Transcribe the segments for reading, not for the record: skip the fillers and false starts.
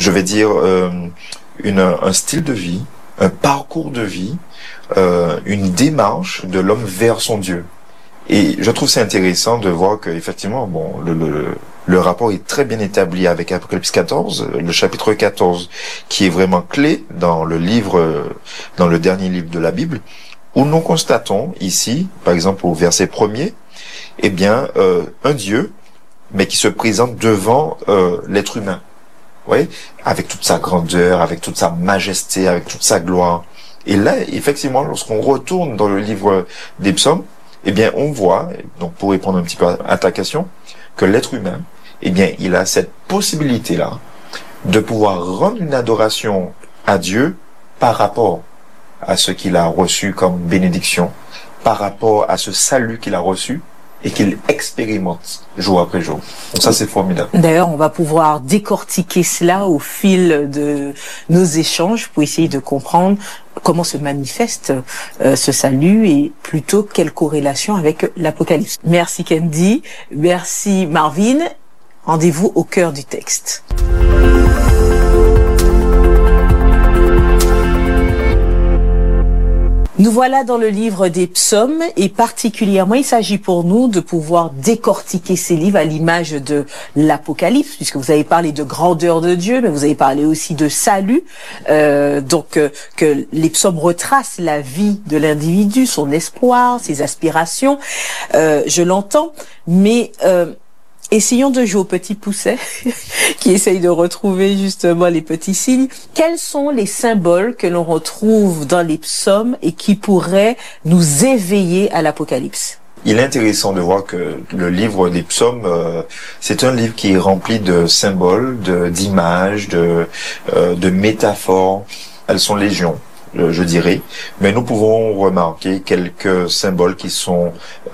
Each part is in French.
je vais dire, un style de vie, un parcours de vie, une démarche de l'homme vers son Dieu. Et je trouve c'est intéressant de voir que effectivement, bon, le rapport est très bien établi avec Apocalypse 14, le chapitre 14, qui est vraiment clé dans le livre, dans le dernier livre de la Bible, où nous constatons ici, par exemple au verset 1er, eh bien, un Dieu, mais qui se présente devant l'être humain. Oui, avec toute sa grandeur, avec toute sa majesté, avec toute sa gloire. Et là, effectivement, lorsqu'on retourne dans le livre des psaumes, eh bien, on voit, donc pour répondre un petit peu à ta question, que l'être humain, eh bien, il a cette possibilité-là de pouvoir rendre une adoration à Dieu par rapport à ce qu'il a reçu comme bénédiction, par rapport à ce salut qu'il a reçu, et qu'il expérimente jour après jour. Donc ça, c'est formidable. D'ailleurs, on va pouvoir décortiquer cela au fil de nos échanges pour essayer de comprendre comment se manifeste ce salut et plutôt quelle corrélation avec l'Apocalypse. Merci Kendi, merci Marvin. Rendez-vous au cœur du texte. Nous voilà dans le livre des psaumes et particulièrement il s'agit pour nous de pouvoir décortiquer ces livres à l'image de l'Apocalypse, puisque vous avez parlé de grandeur de Dieu, mais vous avez parlé aussi de salut, que les psaumes retracent la vie de l'individu, son espoir, ses aspirations, je l'entends, mais essayons de jouer au petit pousset qui essaye de retrouver justement les petits signes. Quels sont les symboles que l'on retrouve dans les psaumes et qui pourraient nous éveiller à l'Apocalypse? Il est intéressant de voir que le livre des psaumes, c'est un livre qui est rempli de symboles, d'images, de métaphores. Elles sont légion, je dirais, mais nous pouvons remarquer quelques symboles qui sont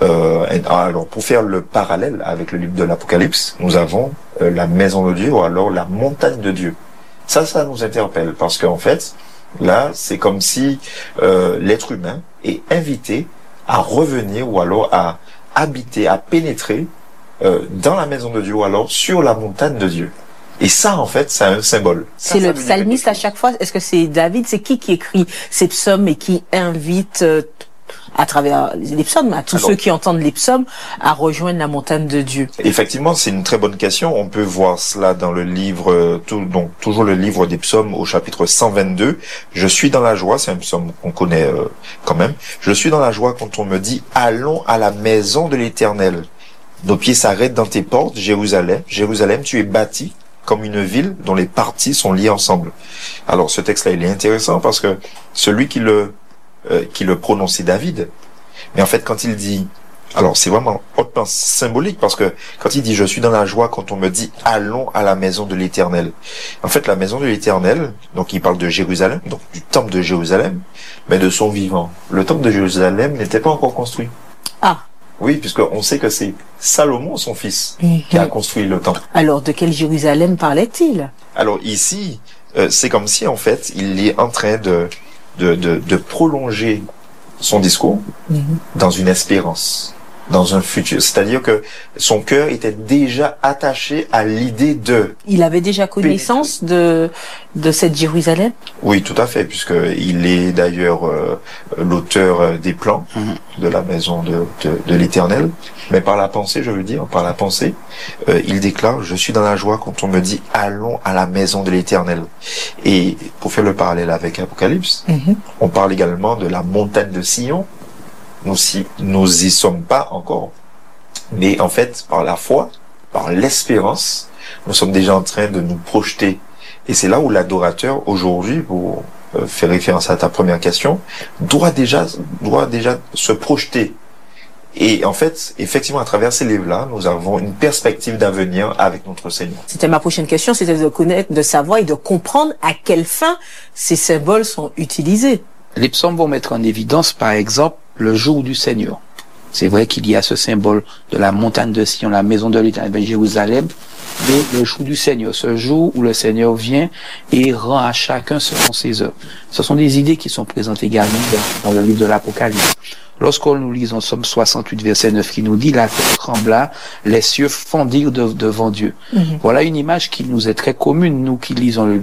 alors pour faire le parallèle avec le livre de l'Apocalypse, nous avons la maison de Dieu ou alors la montagne de Dieu. Ça nous interpelle parce qu'en fait là c'est comme si l'être humain est invité à revenir ou alors à habiter, à pénétrer dans la maison de Dieu ou alors sur la montagne de Dieu. Et ça, en fait, c'est un symbole. C'est le psalmiste à chaque fois. Est-ce que c'est David? C'est qui écrit ces psaumes et qui invite à travers les psaumes, à tous ceux qui entendent les psaumes, à rejoindre la montagne de Dieu? Effectivement, c'est une très bonne question. On peut voir cela dans le livre, donc toujours le livre des psaumes au chapitre 122. Je suis dans la joie, c'est un psaume qu'on connaît quand même. Je suis dans la joie quand on me dit « Allons à la maison de l'Éternel ». Nos pieds s'arrêtent dans tes portes, Jérusalem. Jérusalem, tu es bâti comme une ville dont les parties sont liées ensemble. Alors ce texte-là, il est intéressant parce que celui qui le prononce, c'est David. Mais en fait, quand il dit, alors c'est vraiment hautement symbolique parce que quand il dit je suis dans la joie quand on me dit allons à la maison de l'Éternel. En fait, la maison de l'Éternel, donc il parle de Jérusalem, donc du temple de Jérusalem, mais de son vivant. Le temple de Jérusalem n'était pas encore construit. Ah. Oui, puisqu'on sait que c'est Salomon, son fils, qui a construit le temple. Alors, de quelle Jérusalem parlait-il? Alors ici, c'est comme si en fait, il est en train de prolonger son discours dans une espérance, dans un futur. C'est-à-dire que son cœur était déjà attaché à l'idée de... Il avait déjà connaissance de cette Jérusalem? Oui, tout à fait, puisque il est d'ailleurs l'auteur des plans de la maison de l'Éternel. Mais par la pensée, je veux dire, par la pensée, il déclare « Je suis dans la joie quand on me dit « Allons à la maison de l'Éternel ». Et pour faire le parallèle avec Apocalypse, on parle également de la montagne de Sion. Nous y sommes pas encore. Mais en fait, par la foi, par l'espérance, nous sommes déjà en train de nous projeter. Et c'est là où l'adorateur, aujourd'hui, pour faire référence à ta première question, doit déjà se projeter. Et en fait, effectivement, à travers ces livres-là, nous avons une perspective d'avenir avec notre Seigneur. C'était ma prochaine question, c'était de connaître, de savoir et de comprendre à quelle fin ces symboles sont utilisés. Les psaumes vont mettre en évidence, par exemple, le jour du Seigneur. C'est vrai qu'il y a ce symbole de la montagne de Sion, la maison de l'Éternel, Jérusalem, mais le jour du Seigneur, ce jour où le Seigneur vient et rend à chacun selon ses œuvres. Ce sont des idées qui sont présentes également dans le livre de l'Apocalypse. Lorsqu'on nous lit en Somme 68, verset 9, qui nous dit « La terre trembla, les cieux fondirent devant Dieu ». Voilà une image qui nous est très commune, nous qui lisons le